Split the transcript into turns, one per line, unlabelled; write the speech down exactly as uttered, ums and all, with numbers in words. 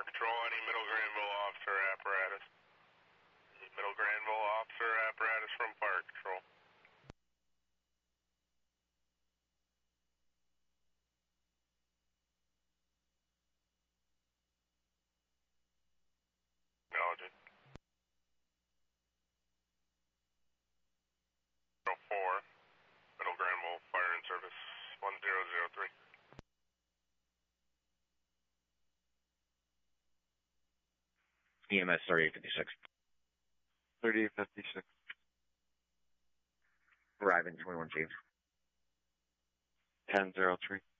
Patrol, any Middle Granville officer apparatus. Middle Granville officer apparatus from Fire Control. Acknowledging. four, Middle Granville Fire and Service one zero zero three.
E M S thirty-eight fifty-six.
thirty-eight fifty-six.
Arriving twenty-one Chief.
ten zero three.